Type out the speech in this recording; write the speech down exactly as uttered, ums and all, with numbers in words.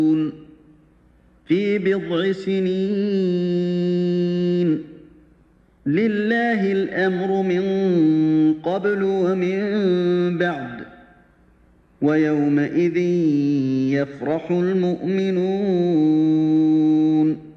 في بضع سنين لله الأمر من قبل ومن بعد ويومئذ يفرح المؤمنون